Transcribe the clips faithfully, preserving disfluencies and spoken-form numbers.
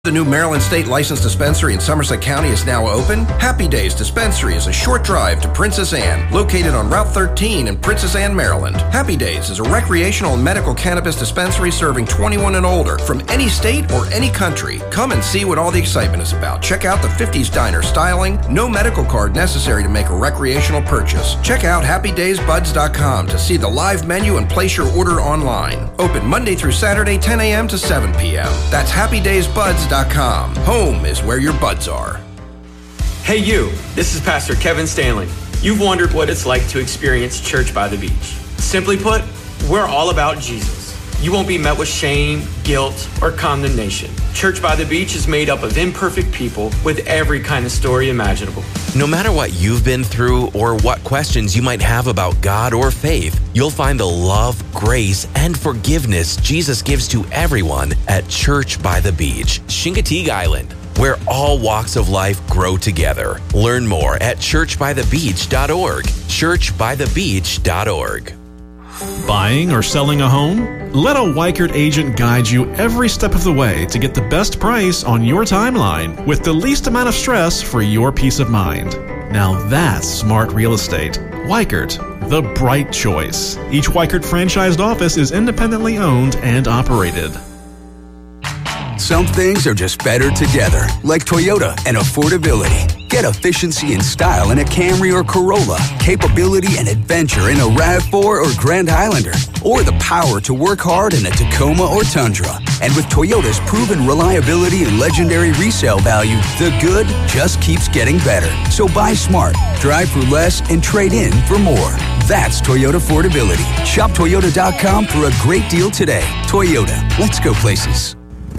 The new Maryland State Licensed Dispensary in Somerset County is now open. Happy Days Dispensary is a short drive to Princess Anne, located on Route thirteen in Princess Anne, Maryland. Happy Days is a recreational and medical cannabis dispensary serving twenty-one and older from any state or any country. Come and see what all the excitement is about. Check out the fifties diner styling. No medical card necessary to make a recreational purchase. Check out happy days buds dot com to see the live menu and place your order online. Open Monday through Saturday, ten a.m. to seven p.m. That's happy days buds dot com. Home is where your buds are. Hey you, this is Pastor Kevin Stanley. You've wondered what it's like to experience Church by the Beach. Simply put, we're all about Jesus. You won't be met with shame, guilt, or condemnation. Church by the Beach is made up of imperfect people with every kind of story imaginable. No matter what you've been through or what questions you might have about God or faith, you'll find the love, grace, and forgiveness Jesus gives to everyone at Church by the Beach, Chincoteague Island, where all walks of life grow together. Learn more at church by the beach dot org, church by the beach dot org. Buying or selling a home? Let a Weichert agent guide you every step of the way to get the best price on your timeline with the least amount of stress for your peace of mind. Now that's smart real estate. Weichert, the bright choice. Each Weichert franchised office is independently owned and operated. Some things are just better together, like Toyota and affordability. Get efficiency and style in a Camry or Corolla, capability and adventure in a RAV four or Grand Highlander, or the power to work hard in a Tacoma or Tundra. And with Toyota's proven reliability and legendary resale value, the good just keeps getting better. So buy smart, drive for less, and trade in for more. That's Toyota affordability. Shop Toyota dot com for a great deal today. Toyota, let's go places.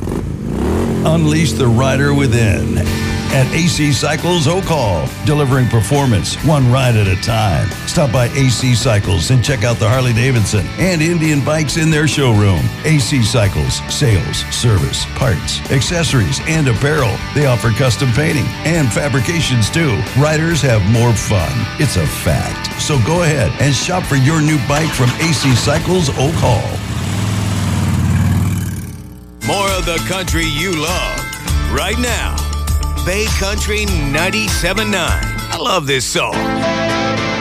Unleash the rider within at A C Cycles Oak Hall, delivering performance one ride at a time. Stop by A C Cycles and check out the Harley-Davidson and Indian bikes in their showroom. A C Cycles, sales, service, parts, accessories, and apparel. They offer custom painting and fabrications too. Riders have more fun. It's a fact. So go ahead and shop for your new bike from A C Cycles Oak Hall. More of the country you love right now. Bay Country ninety-seven point nine. I love this song.